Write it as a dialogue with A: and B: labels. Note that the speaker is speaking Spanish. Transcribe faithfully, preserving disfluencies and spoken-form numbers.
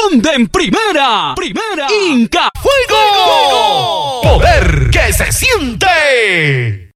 A: Responde en primera. Primera. Inca Fuego.
B: Poder que se siente.